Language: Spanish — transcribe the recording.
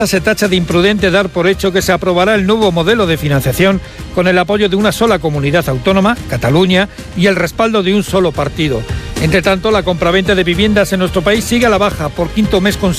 Se tacha de imprudente dar por hecho que se aprobará el nuevo modelo de financiación con el apoyo de una sola comunidad autónoma, Cataluña, y el respaldo de un solo partido. Entre tanto, la compraventa de viviendas en nuestro país sigue a la baja por quinto mes consecutivo.